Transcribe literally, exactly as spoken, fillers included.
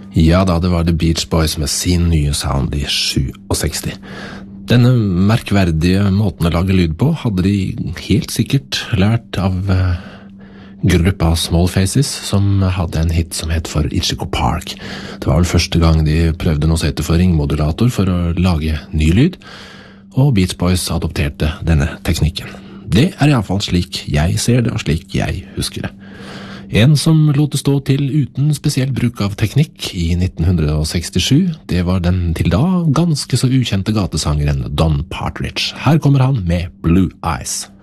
Ja da, det var The Beach Boys med sin nye sound i sekstisju. Denne merkverdige måten å lage lyd på hadde de helt sikkert lært av uh, gruppa Small Faces, som hadde en hit som het for Ichigo Park. Det var vel første gang de prøvde noe som heter for ringmodulator for å lage ny lyd, og Beach Boys adopterte denne teknikken. Det er i alle fall slik jeg ser det, og slik jeg husker det. En som lot det stå til uten spesiell bruk av teknikk i nitten sekstisju, det var den til da ganske så ukjente gatesangeren Don Partridge. Her kommer han med Blue Eyes.